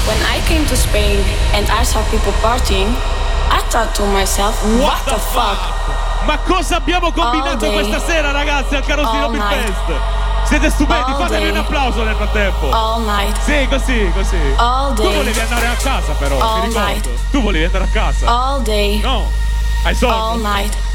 When I came to Spain and I saw people partying, I thought to myself, what the fuck? Ma cosa abbiamo combinato questa sera, ragazzi, al Carosino Beat Fest? Siete stupendi, fatevi un applauso nel frattempo. All night. Sì, così. All day. Tu volevi andare a casa però, All ti ricordo. night. Tu volevi andare a casa. All day. No, hai soldi. All night.